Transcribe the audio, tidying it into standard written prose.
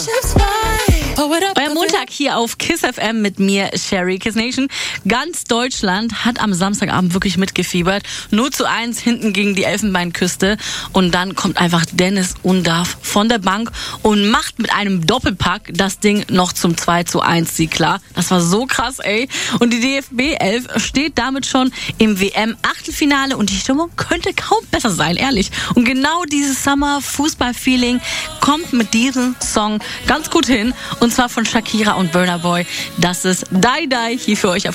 Euer Montag hier auf KISS FM mit mir, Sherry. KISS Nation. Ganz Deutschland hat am Samstagabend wirklich mitgefiebert. 0:1 hinten gegen die Elfenbeinküste. Und dann kommt einfach Dennis Undaff von der Bank und macht mit einem Doppelpack das Ding noch zum 2:1 Sieg klar. Das war so krass, ey. Und die DFB 11 steht damit schon im WM-Achtelfinale und die Stimmung könnte kaum besser sein, ehrlich. Und genau dieses Summer-Fußball-Feeling kommt mit diesem Song ganz gut hin. Und zwar von Shakira und Burna Boy. Das ist Die Die hier für euch auf